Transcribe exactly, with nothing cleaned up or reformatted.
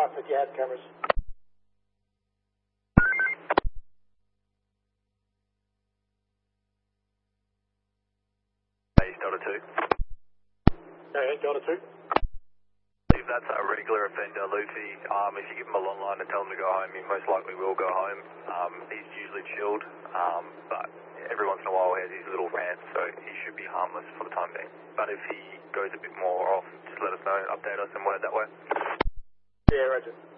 up if you had cameras. Hey, Delta two. Okay, Delta two. If that's a regular offender, Lucy, um, if you give him a long line and tell him to go home, he most likely will go home. Um, he's usually chilled, um, but every once in a while he has these little rants, so he should be harmless for the time being. But if he goes a bit more off, just let us know, update us and word that way. Yeah, Roger.